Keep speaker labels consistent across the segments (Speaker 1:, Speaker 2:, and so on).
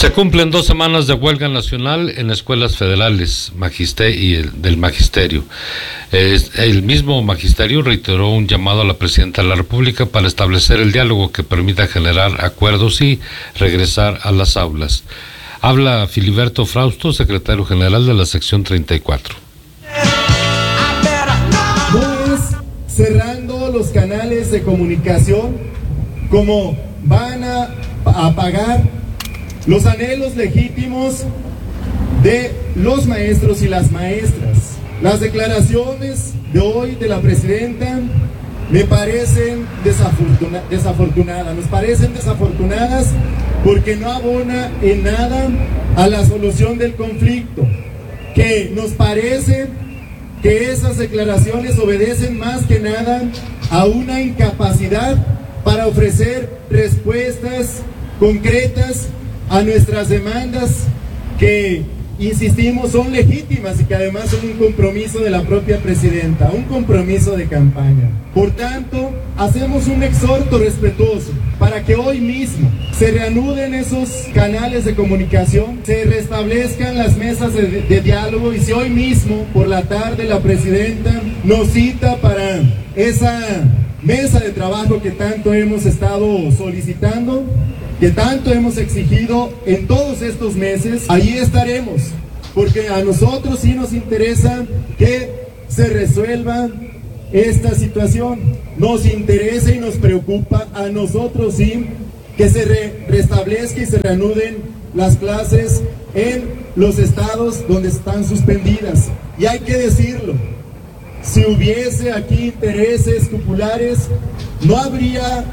Speaker 1: Se cumplen 2 semanas de huelga nacional en escuelas federales del magisterio. El mismo magisterio reiteró un llamado a la presidenta de la República para establecer el diálogo que permita generar acuerdos y regresar a las aulas. Habla Filiberto Frausto, secretario general de la sección 34.
Speaker 2: No es cerrando los canales de comunicación como van a apagar los anhelos legítimos de los maestros y las maestras. Las declaraciones de hoy de la presidenta me parecen desafortunadas. Nos parecen desafortunadas porque no abona en nada a la solución del conflicto. Que nos parece que esas declaraciones obedecen más que nada a una incapacidad para ofrecer respuestas concretas a nuestras demandas que, insistimos, son legítimas y que además son un compromiso de la propia presidenta, un compromiso de campaña. Por tanto, hacemos un exhorto respetuoso para que hoy mismo se reanuden esos canales de comunicación, se restablezcan las mesas de diálogo, y si hoy mismo por la tarde la presidenta nos cita para esa mesa de trabajo que tanto hemos estado solicitando, que tanto hemos exigido en todos estos meses, allí estaremos, porque a nosotros sí nos interesa que se resuelva esta situación. Nos interesa y nos preocupa a nosotros sí que se restablezca y se reanuden las clases en los estados donde están suspendidas. Y hay que decirlo, si hubiese aquí intereses populares, no habría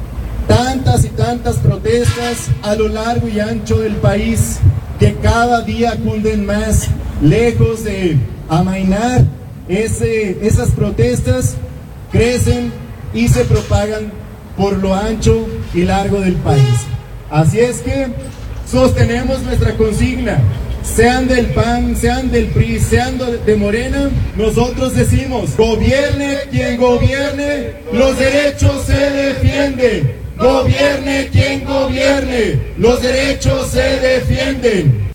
Speaker 2: tantas y tantas protestas a lo largo y ancho del país, que cada día cunden más. Lejos de amainar, esas protestas crecen y se propagan por lo ancho y largo del país. Así es que sostenemos nuestra consigna, sean del PAN, sean del PRI, sean de Morena. Nosotros decimos: gobierne quien gobierne, los derechos se defienden. Gobierne quien gobierne, los derechos se defienden.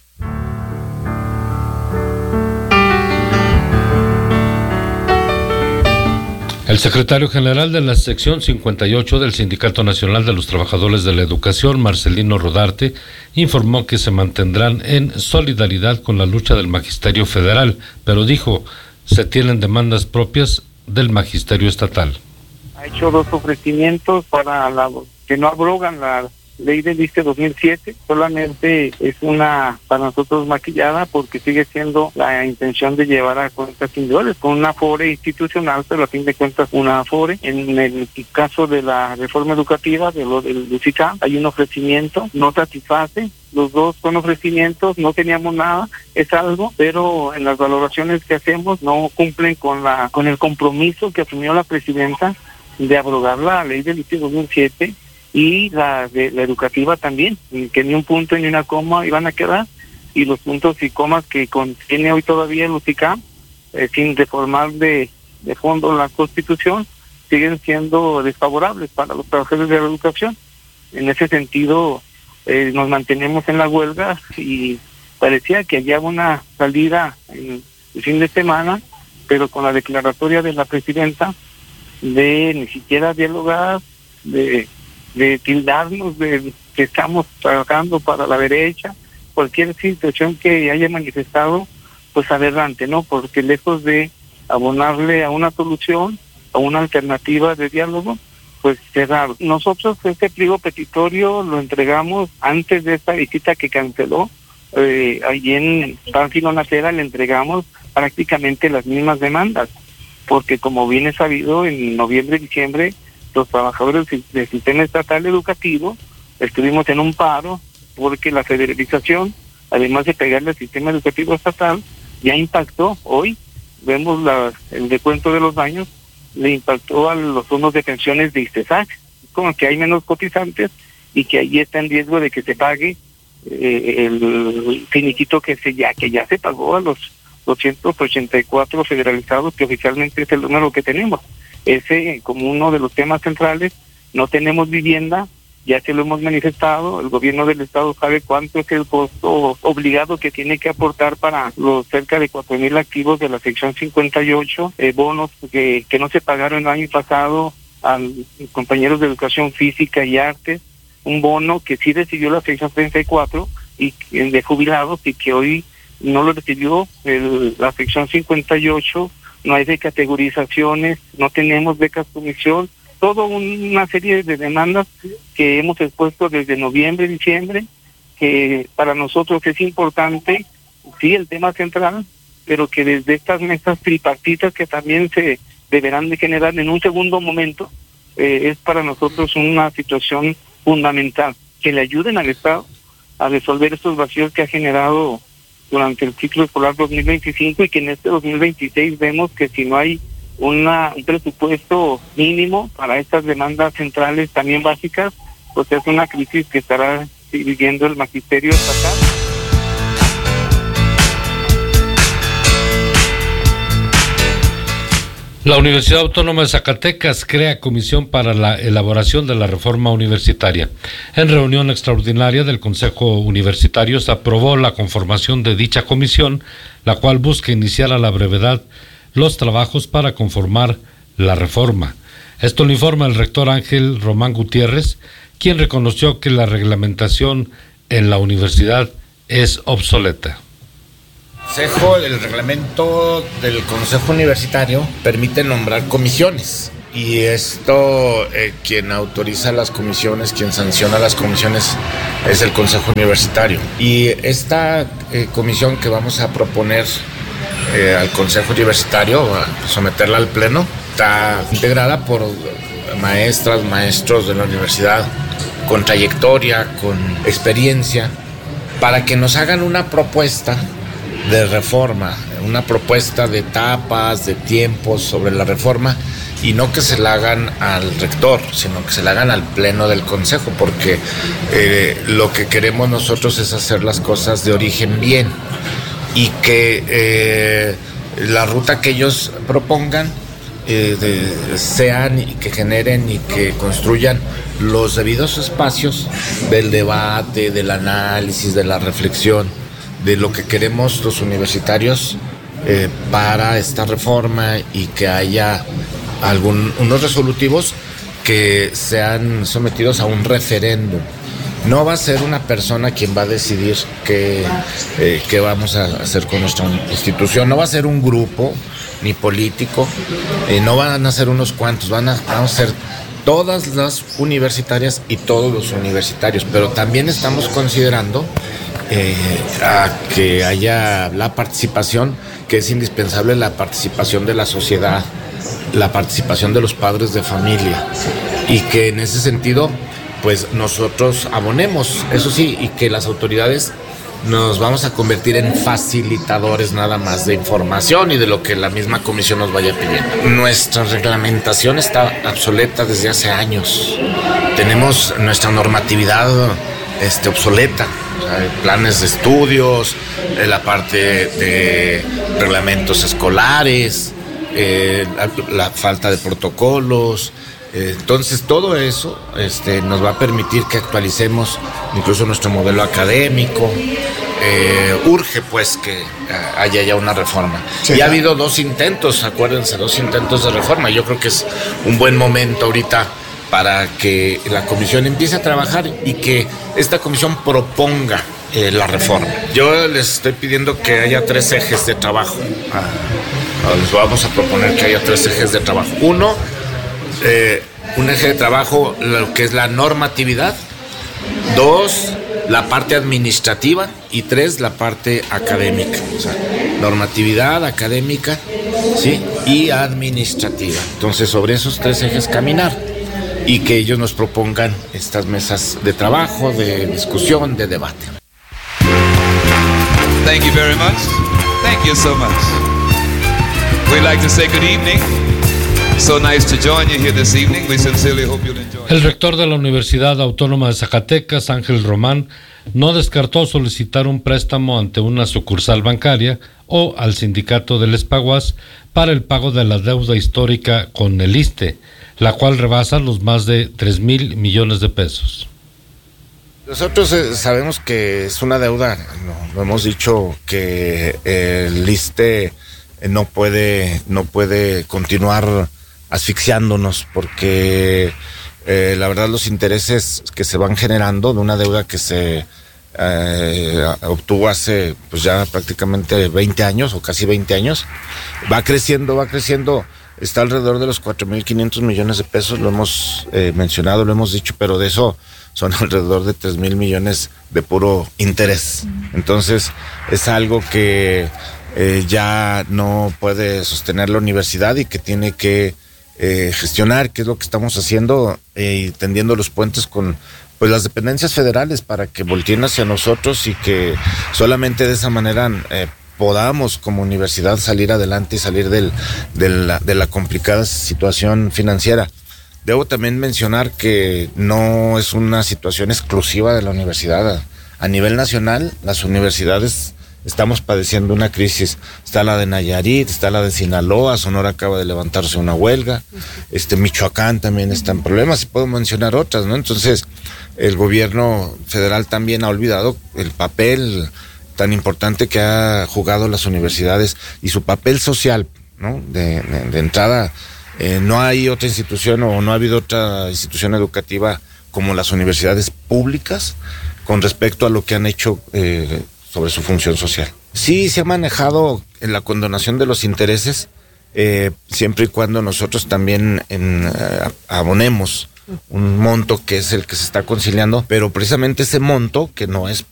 Speaker 1: El secretario general de la sección 58 del Sindicato Nacional de los Trabajadores de la Educación, Marcelino Rodarte, informó que se mantendrán en solidaridad con la lucha del magisterio federal, pero dijo, se tienen demandas propias del magisterio estatal.
Speaker 3: Ha hecho 2 ofrecimientos para que no abrogan la ley del ISSSTE 2007, solamente es una para nosotros maquillada, porque sigue siendo la intención de llevar a cuentas individuales con una afore institucional, pero a fin de cuentas una afore. En el caso de la reforma educativa del UCICAM hay un ofrecimiento, no satisface. Los 2 son ofrecimientos, no teníamos nada, es algo, pero en las valoraciones que hacemos no cumplen con el compromiso que asumió la presidenta de abrogar la ley del ISSSTE 2007 y la educativa también, que ni un punto ni una coma iban a quedar, y los puntos y comas que contiene hoy todavía el UCICAM, sin reformar de fondo la Constitución, siguen siendo desfavorables para los trabajadores de la educación. En ese sentido, nos mantenemos en la huelga, y parecía que había una salida en el fin de semana, pero con la declaratoria de la presidenta de ni siquiera dialogar, de tildarnos de que estamos trabajando para la derecha, cualquier situación que haya manifestado, pues aberrante, ¿no? Porque lejos de abonarle a una solución, a una alternativa de diálogo, pues cerrar. Nosotros este pliego petitorio lo entregamos antes de esta visita que canceló, allí en Pánfilo Natera le entregamos prácticamente las mismas demandas, porque como bien es sabido, en noviembre y diciembre los trabajadores del sistema estatal educativo estuvimos en un paro, porque la federalización, además de pegarle al sistema educativo estatal, ya impactó. Hoy vemos el descuento de los daños, le impactó a los fondos de pensiones de ISTESAC, como que hay menos cotizantes y que ahí está en riesgo de que se pague el finiquito que ya se pagó a los 284 federalizados, que oficialmente es el número que tenemos. Ese, como uno de los temas centrales, no tenemos vivienda, ya se lo hemos manifestado, el gobierno del estado sabe cuánto es el costo obligado que tiene que aportar para los cerca de 4,000 activos de la sección 58, bonos que no se pagaron el año pasado a compañeros de educación física y artes, un bono que sí recibió la sección 34 y de jubilados y que hoy no lo recibió la sección 58, no hay de categorizaciones, no tenemos becas comisión, toda una serie de demandas que hemos expuesto desde noviembre, diciembre, que para nosotros es importante, sí, el tema central, pero que desde estas mesas tripartitas que también se deberán de generar en un segundo momento, es para nosotros una situación fundamental, que le ayuden al Estado a resolver estos vacíos que ha generado durante el ciclo escolar 2025 y que en este 2026 vemos que si no hay un presupuesto mínimo para estas demandas centrales también básicas, pues es una crisis que estará viviendo el magisterio estatal.
Speaker 1: La Universidad Autónoma de Zacatecas crea comisión para la elaboración de la reforma universitaria. En reunión extraordinaria del Consejo Universitario se aprobó la conformación de dicha comisión, la cual busca iniciar a la brevedad los trabajos para conformar la reforma. Esto lo informa el rector Ángel Román Gutiérrez, quien reconoció que la reglamentación en la universidad es obsoleta.
Speaker 4: El reglamento del Consejo Universitario permite nombrar comisiones y esto quien autoriza las comisiones, quien sanciona las comisiones es el Consejo Universitario. Y esta comisión que vamos a proponer al Consejo Universitario, a someterla al Pleno, está integrada por maestras, maestros de la universidad con trayectoria, con experiencia, para que nos hagan una propuesta de reforma, una propuesta de etapas, de tiempos sobre la reforma, y no que se la hagan al rector, sino que se la hagan al Pleno del Consejo, porque lo que queremos nosotros es hacer las cosas de origen bien y que la ruta que ellos propongan sean y que generen y que construyan los debidos espacios del debate, del análisis, de la reflexión, de lo que queremos los universitarios para esta reforma, y que haya unos resolutivos que sean sometidos a un referéndum. No va a ser una persona quien va a decidir qué vamos a hacer con nuestra institución, no va a ser un grupo ni político, no van a ser unos cuantos, vamos a ser todas las universitarias y todos los universitarios, pero también estamos considerando a que haya la participación, que es indispensable, la participación de la sociedad, la participación de los padres de familia, y que en ese sentido pues nosotros abonemos, eso sí, y que las autoridades nos vamos a convertir en facilitadores nada más de información y de lo que la misma comisión nos vaya pidiendo. Nuestra reglamentación está obsoleta desde hace años. Tenemos nuestra normatividad obsoleta, o sea, planes de estudios, la parte de reglamentos escolares, la falta de protocolos. Entonces todo eso nos va a permitir que actualicemos incluso nuestro modelo académico. Urge pues que haya ya una reforma. Sí, ya ha habido dos intentos de reforma. Yo creo que es un buen momento ahorita para que la comisión empiece a trabajar y que esta comisión proponga la reforma. Yo les estoy pidiendo que haya 3 ejes de trabajo. Les vamos a proponer que haya 3 ejes de trabajo. Uno, un eje de trabajo, lo que es la normatividad. 2, la parte administrativa. Y 3, la parte académica. O sea, normatividad, académica, ¿sí? Y administrativa. Entonces, sobre esos 3 ejes caminar, y que ellos nos propongan estas mesas de trabajo, de discusión, de debate.
Speaker 5: Thank you very much. Thank you so much. We'd like to say good evening. So nice to join you here this evening. We sincerely hope you'll enjoy.
Speaker 1: El rector de la Universidad Autónoma de Zacatecas, Ángel Román, no descartó solicitar un préstamo ante una sucursal bancaria o al sindicato del Espaguas para el pago de la deuda histórica con el ISSSTE, la cual rebasa los más de 3,000 millones de pesos.
Speaker 4: Nosotros sabemos que es una deuda, lo hemos dicho que el ISSSTE no puede continuar asfixiándonos porque la verdad los intereses que se van generando de una deuda que se obtuvo hace pues ya prácticamente 20 años o casi 20 años, va creciendo, está alrededor de los 4.500 millones de pesos, lo hemos mencionado, lo hemos dicho, pero de eso son alrededor de 3,000 millones de puro interés. Entonces es algo que ya no puede sostener la universidad y que tiene que gestionar, que es lo que estamos haciendo, y tendiendo los puentes con pues las dependencias federales para que volteen hacia nosotros y que solamente de esa manera podamos como universidad salir adelante y salir de la complicada situación financiera. Debo también mencionar que no es una situación exclusiva de la universidad. A nivel nacional, las universidades estamos padeciendo una crisis. Está la de Nayarit, está la de Sinaloa, Sonora acaba de levantarse una huelga, Michoacán también está en problemas, y puedo mencionar otras, ¿no? Entonces, el gobierno federal también ha olvidado el papel tan importante que ha jugado las universidades y su papel social, ¿no? De entrada, no hay otra institución o no ha habido otra institución educativa como las universidades públicas con respecto a lo que han hecho sobre su función social. Sí, se ha manejado en la condonación de los intereses, siempre y cuando nosotros también abonemos un monto que es el que se está conciliando, pero precisamente ese monto, que no es